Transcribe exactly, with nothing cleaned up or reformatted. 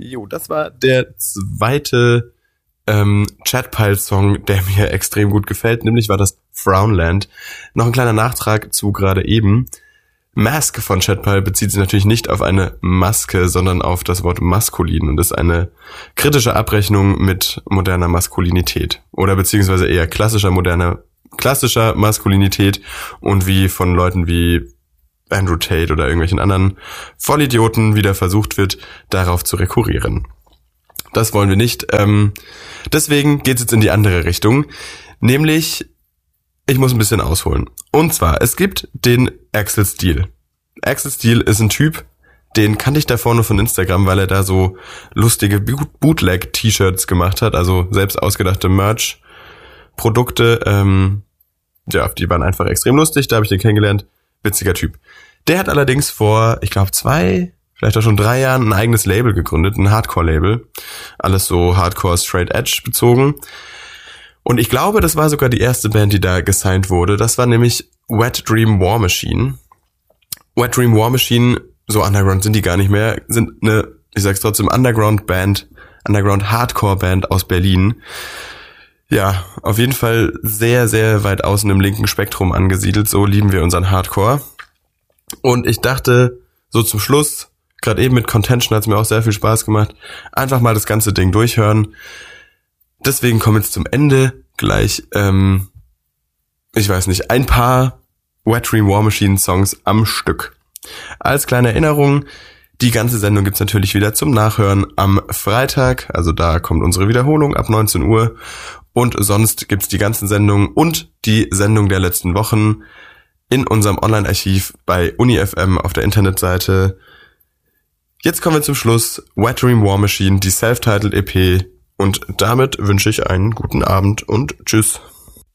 Jo, das war der zweite ähm, Chatpile-Song, der mir extrem gut gefällt, nämlich war das Frownland. Noch ein kleiner Nachtrag zu gerade eben. Mask von Chatpile bezieht sich natürlich nicht auf eine Maske, sondern auf das Wort maskulin und ist eine kritische Abrechnung mit moderner Maskulinität oder beziehungsweise eher klassischer moderner klassischer Maskulinität und wie von Leuten wie Andrew Tate oder irgendwelchen anderen Vollidioten wieder versucht wird, darauf zu rekurrieren. Das wollen wir nicht. Ähm, deswegen geht's jetzt in die andere Richtung, nämlich ich muss ein bisschen ausholen. Und zwar, es gibt den Axel Steele. Axel Steele ist ein Typ, den kannte ich davor nur von Instagram, weil er da so lustige Bootleg-T-Shirts gemacht hat, also selbst ausgedachte Merch-Produkte. Ähm, ja, die waren einfach extrem lustig, da habe ich den kennengelernt. Witziger Typ. Der hat allerdings vor, ich glaube, zwei, vielleicht auch schon drei Jahren ein eigenes Label gegründet, ein Hardcore-Label. Alles so Hardcore Straight Edge bezogen. Und ich glaube, das war sogar die erste Band, die da gesigned wurde. Das war nämlich Wet Dream War Machine. Wet Dream War Machine, so underground sind die gar nicht mehr, sind eine, ich sag's trotzdem, Underground-Band, Underground-Hardcore-Band aus Berlin. Ja, auf jeden Fall sehr, sehr weit außen im linken Spektrum angesiedelt. So lieben wir unseren Hardcore. Und ich dachte, so zum Schluss, gerade eben mit Contention hat's mir auch sehr viel Spaß gemacht, einfach mal das ganze Ding durchhören. Deswegen kommen jetzt zum Ende gleich, ähm, ich weiß nicht, ein paar Wet Dream War Machine Songs am Stück. Als kleine Erinnerung, die ganze Sendung gibt's natürlich wieder zum Nachhören am Freitag, also da kommt unsere Wiederholung ab neunzehn Uhr. Und sonst gibt's die ganzen Sendungen und die Sendung der letzten Wochen in unserem Online-Archiv bei Uni F M auf der Internetseite. Jetzt kommen wir zum Schluss. Wet Dream War Machine, die Self-Titled E P. Und damit wünsche ich einen guten Abend und tschüss.